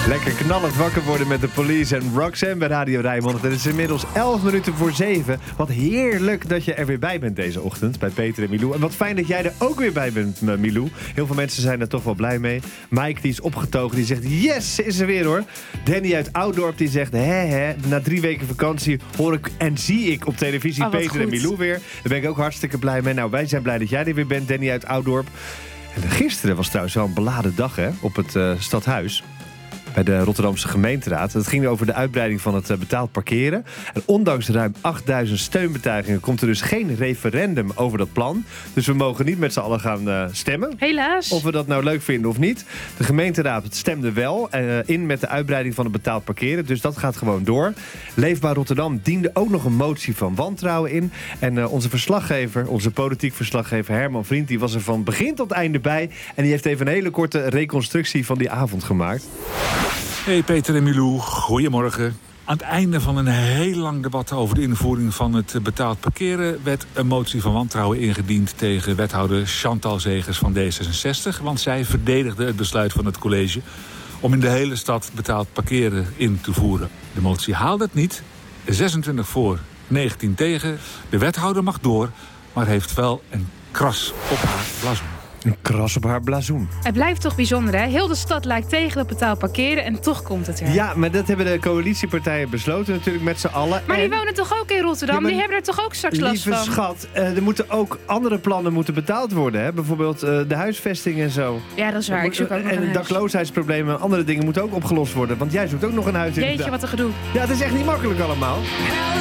Lekker knallend wakker worden met de Police en Roxanne bij Radio Rijnmond. Het is inmiddels 11:11. Wat heerlijk dat je er weer bij bent deze ochtend bij Peter en Milou. En wat fijn dat jij er ook weer bij bent, Milou. Heel veel mensen zijn er toch wel blij mee. Mike die is opgetogen, die zegt yes, ze is er weer hoor. Danny uit Ouddorp die zegt na 3 weken vakantie hoor ik en zie ik op televisie Peter goed. en Milou weer. Daar ben ik ook hartstikke blij mee. Nou, wij zijn blij dat jij er weer bent, Danny uit Ouddorp. En gisteren was trouwens wel een beladen dag hè, op het stadhuis. Bij de Rotterdamse gemeenteraad. Het ging over de uitbreiding van het betaald parkeren. En ondanks ruim 8000 steunbetuigingen komt er dus geen referendum over dat plan. Dus we mogen niet met z'n allen gaan stemmen. Helaas. Of we dat nou leuk vinden of niet. De gemeenteraad stemde wel in met de uitbreiding van het betaald parkeren. Dus dat gaat gewoon door. Leefbaar Rotterdam diende ook nog een motie van wantrouwen in. En onze verslaggever, onze politiek verslaggever Herman Vriend, die was er van begin tot einde bij. En die heeft even een hele korte reconstructie van die avond gemaakt. Hey Peter en Milou, goedemorgen. Aan het einde van een heel lang debat over de invoering van het betaald parkeren werd een motie van wantrouwen ingediend tegen wethouder Chantal Zegers van D66. Want zij verdedigde het besluit van het college om in de hele stad betaald parkeren in te voeren. De motie haalde het niet. 26 voor, 19 tegen. De wethouder mag door, maar heeft wel een kras op haar blazoen. Een kras op haar blazoen. Het blijft toch bijzonder, hè? Heel de stad lijkt tegen het betaald parkeren en toch komt het er. Ja, maar dat hebben de coalitiepartijen besloten natuurlijk met z'n allen. Maar die wonen toch ook in Rotterdam? Ja, Die hebben er toch ook straks last van? Lieve schat, er moeten ook andere plannen moeten betaald worden. Hè? Bijvoorbeeld de huisvesting en zo. Ja, dat is waar. Ik zoek ook nog en een de huis. dakloosheidsproblemen en andere dingen moeten ook opgelost worden. Want jij zoekt ook nog een huis in. Jeetje, wat een gedoe. Ja, het is echt niet makkelijk allemaal.